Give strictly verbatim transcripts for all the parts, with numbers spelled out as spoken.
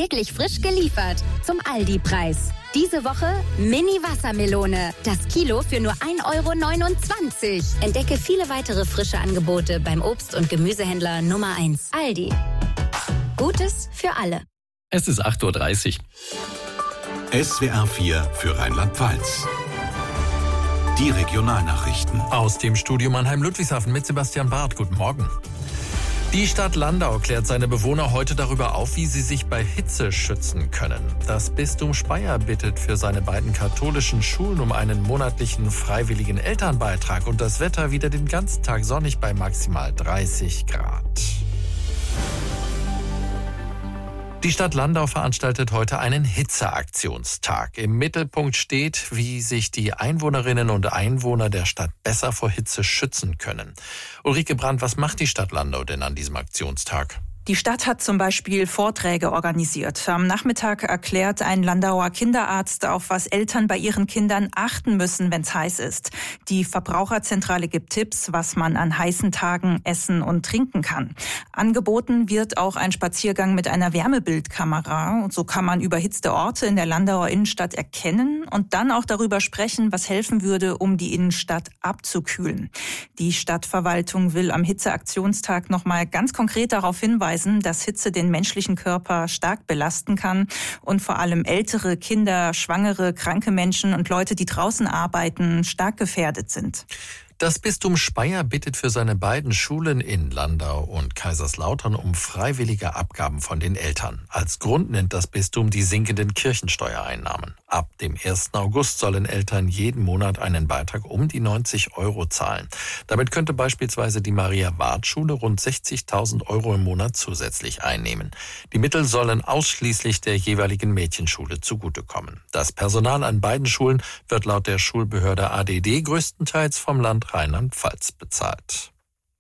täglich frisch geliefert. Zum Aldi-Preis. Diese Woche Mini-Wassermelone. Das Kilo für nur ein Euro neunundzwanzig. Entdecke viele weitere frische Angebote beim Obst- und Gemüsehändler Nummer eins. Aldi. Gutes für alle. Es ist acht Uhr dreißig. S W R vier für Rheinland-Pfalz. Die Regionalnachrichten. Aus dem Studio Mannheim-Ludwigshafen mit Sebastian Barth. Guten Morgen. Die Stadt Landau klärt seine Bewohner heute darüber auf, wie sie sich bei Hitze schützen können. Das Bistum Speyer bittet für seine beiden katholischen Schulen um einen monatlichen freiwilligen Elternbeitrag und das Wetter wieder den ganzen Tag sonnig bei maximal dreißig Grad. Die Stadt Landau veranstaltet heute einen Hitzeaktionstag. Im Mittelpunkt steht, wie sich die Einwohnerinnen und Einwohner der Stadt besser vor Hitze schützen können. Ulrike Brandt, was macht die Stadt Landau denn an diesem Aktionstag? Die Stadt hat zum Beispiel Vorträge organisiert. Am Nachmittag erklärt ein Landauer Kinderarzt, auf was Eltern bei ihren Kindern achten müssen, wenn es heiß ist. Die Verbraucherzentrale gibt Tipps, was man an heißen Tagen essen und trinken kann. Angeboten wird auch ein Spaziergang mit einer Wärmebildkamera. Und so kann man überhitzte Orte in der Landauer Innenstadt erkennen und dann auch darüber sprechen, was helfen würde, um die Innenstadt abzukühlen. Die Stadtverwaltung will am Hitzeaktionstag noch mal ganz konkret darauf hinweisen, dass Hitze den menschlichen Körper stark belasten kann und vor allem ältere, Kinder, Schwangere, kranke Menschen und Leute, die draußen arbeiten, stark gefährdet sind. Das Bistum Speyer bittet für seine beiden Schulen in Landau und Kaiserslautern um freiwillige Abgaben von den Eltern. Als Grund nennt das Bistum die sinkenden Kirchensteuereinnahmen. Ab dem ersten August sollen Eltern jeden Monat einen Beitrag um die neunzig Euro zahlen. Damit könnte beispielsweise die Maria-Ward-Schule rund sechzigtausend Euro im Monat zusätzlich einnehmen. Die Mittel sollen ausschließlich der jeweiligen Mädchenschule zugutekommen. Das Personal an beiden Schulen wird laut der Schulbehörde A D D größtenteils vom Land Rheinland-Pfalz bezahlt.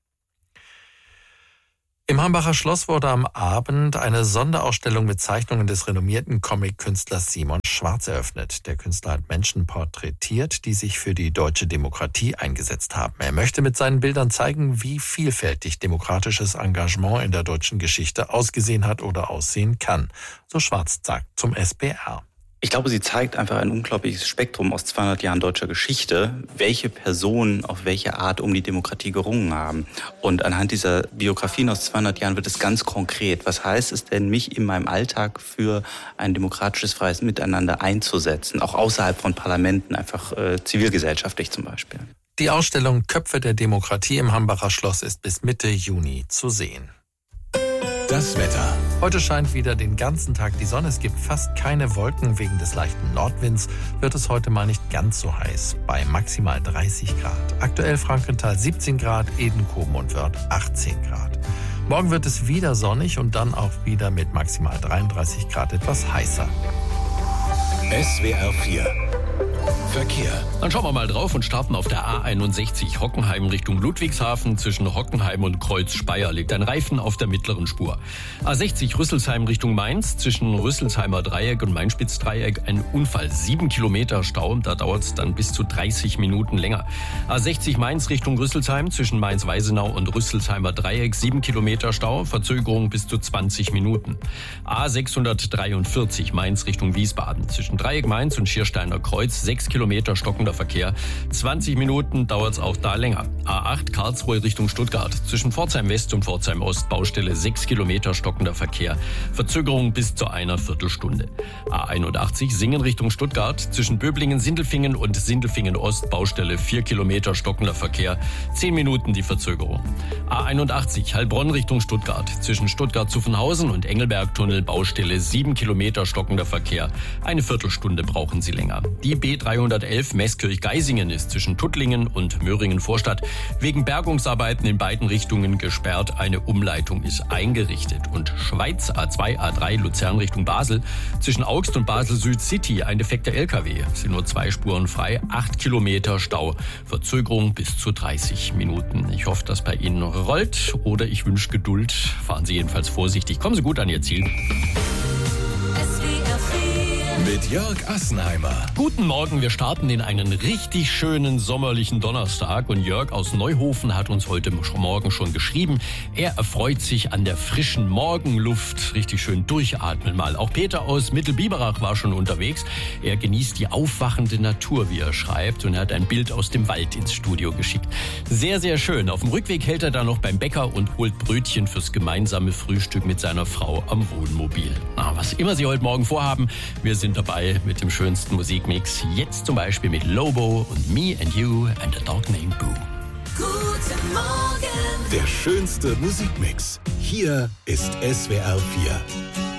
Im Hambacher Schloss wurde am Abend eine Sonderausstellung mit Zeichnungen des renommierten Comic-Künstlers Simon Schwarz eröffnet. Der Künstler hat Menschen porträtiert, die sich für die deutsche Demokratie eingesetzt haben. Er möchte mit seinen Bildern zeigen, wie vielfältig demokratisches Engagement in der deutschen Geschichte ausgesehen hat oder aussehen kann. So Schwarz sagt zum S B R. Ich glaube, sie zeigt einfach ein unglaubliches Spektrum aus zweihundert Jahren deutscher Geschichte, welche Personen auf welche Art um die Demokratie gerungen haben. Und anhand dieser Biografien aus zweihundert Jahren wird es ganz konkret. Was heißt es denn, mich in meinem Alltag für ein demokratisches, freies Miteinander einzusetzen, auch außerhalb von Parlamenten, einfach äh, zivilgesellschaftlich zum Beispiel? Die Ausstellung Köpfe der Demokratie im Hambacher Schloss ist bis Mitte Juni zu sehen. Das Wetter. Heute scheint wieder den ganzen Tag die Sonne. Es gibt fast keine Wolken. Wegen des leichten Nordwinds wird es heute mal nicht ganz so heiß, bei maximal dreißig Grad. Aktuell Frankenthal siebzehn Grad, Edenkoben und Wörth achtzehn Grad. Morgen wird es wieder sonnig und dann auch wieder mit maximal dreiunddreißig Grad etwas heißer. S W R vier Verkehr. Dann schauen wir mal drauf und starten auf der A einundsechzig Hockenheim Richtung Ludwigshafen. Zwischen Hockenheim und Kreuz Speyer liegt ein Reifen auf der mittleren Spur. A sechzig Rüsselsheim Richtung Mainz. Zwischen Rüsselsheimer Dreieck und Mainspitz-Dreieck ein Unfall. Sieben Kilometer Stau. Da dauert es dann bis zu dreißig Minuten länger. A sechzig Mainz Richtung Rüsselsheim. Zwischen Mainz-Weisenau und Rüsselsheimer Dreieck. Sieben Kilometer Stau. Verzögerung bis zu zwanzig Minuten. A sechshundertdreiundvierzig Mainz Richtung Wiesbaden. Zwischen Dreieck Mainz und Schiersteiner Kreuz. Sechs Kilometer stockender Verkehr. zwanzig Minuten dauert es auch da länger. A acht Karlsruhe Richtung Stuttgart. Zwischen Pforzheim West und Pforzheim Ost Baustelle sechs Kilometer stockender Verkehr. Verzögerung bis zu einer Viertelstunde. A einundachtzig Singen Richtung Stuttgart. Zwischen Böblingen, Sindelfingen und Sindelfingen Ost Baustelle vier Kilometer stockender Verkehr. zehn Minuten die Verzögerung. A einundachtzig Heilbronn Richtung Stuttgart. Zwischen Stuttgart-Zuffenhausen und Engelberg-Tunnel Baustelle sieben Kilometer stockender Verkehr. Eine Viertelstunde brauchen Sie länger. Die B dreihundertelf Meßkirch-Geisingen ist zwischen Tuttlingen und Möhringen-Vorstadt wegen Bergungsarbeiten in beiden Richtungen gesperrt. Eine Umleitung ist eingerichtet. Und Schweiz A zwei, A drei Luzern Richtung Basel. Zwischen Augst und Basel-Süd-City ein defekter L K W. Sind nur zwei Spuren frei. Acht Kilometer Stau. Verzögerung bis zu dreißig Minuten. Ich hoffe, dass bei Ihnen rollt oder ich wünsche Geduld. Fahren Sie jedenfalls vorsichtig. Kommen Sie gut an Ihr Ziel. Mit mit Jörg Assenheimer. Guten Morgen, wir starten in einen richtig schönen sommerlichen Donnerstag und Jörg aus Neuhofen hat uns heute Morgen schon geschrieben, er erfreut sich an der frischen Morgenluft, richtig schön durchatmen mal. Auch Peter aus Mittelbiberach war schon unterwegs, er genießt die aufwachende Natur, wie er schreibt, und er hat ein Bild aus dem Wald ins Studio geschickt. Sehr, sehr schön. Auf dem Rückweg hält er dann noch beim Bäcker und holt Brötchen fürs gemeinsame Frühstück mit seiner Frau am Wohnmobil. Na, was immer Sie heute Morgen vorhaben, wir sind dabei mit dem schönsten Musikmix. Jetzt zum Beispiel mit Lobo und Me and You and a Dog Named Boo. Guten Morgen. Der schönste Musikmix. Hier ist S W R vier.